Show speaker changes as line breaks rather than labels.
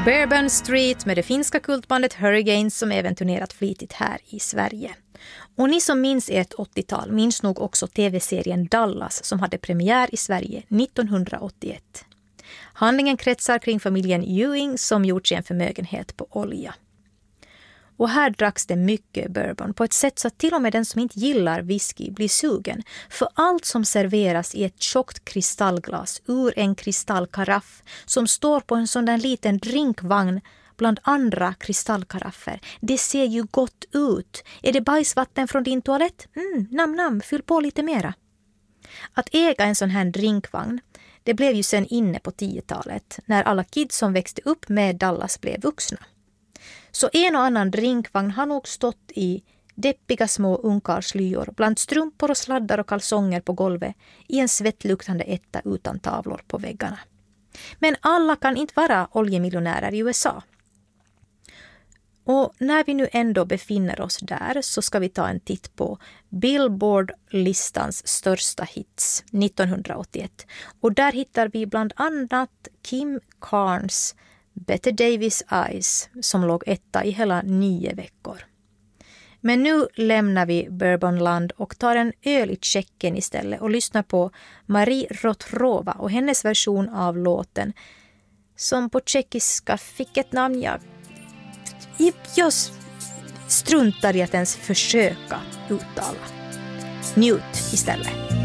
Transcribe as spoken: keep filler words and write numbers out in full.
Bourbon Street med det finska kultbandet Hurricanes som även turnerat flitigt här i Sverige. Och ni som minns ert åttiotal minns nog också tv-serien Dallas som hade premiär i Sverige nittonhundraåttioett. Handlingen kretsar kring familjen Ewing som gjort sig en förmögenhet på olja. Och här dracks det mycket bourbon på ett sätt så att till och med den som inte gillar whisky blir sugen. För allt som serveras i ett tjockt kristallglas ur en kristallkaraff som står på en sån där liten drinkvagn bland andra kristallkaraffer. Det ser ju gott ut. Är det bajsvatten från din toalett? Mm, nam nam, fyll på lite mera. Att äga en sån här drinkvagn, det blev ju sen inne på tiotalet när alla kids som växte upp med Dallas blev vuxna. Så en och annan drinkvagn har nog stått i deppiga små ungkarlslyor bland strumpor och sladdar och kalsonger på golvet i en svettluktande etta utan tavlor på väggarna. Men alla kan inte vara oljemiljonärer i U S A. Och när vi nu ändå befinner oss där så ska vi ta en titt på Billboard-listans största hits nittonhundraåttioett. Och där hittar vi bland annat Kim Carnes Bette Davis Eyes som låg etta i hela nio veckor. Men nu lämnar vi Bourbonland och tar en öl i Tjeckien istället och lyssnar på Marie Rotrova och hennes version av låten som på tjeckiska fick ett namn jag, jag struntar i att ens försöka uttala. Njut istället.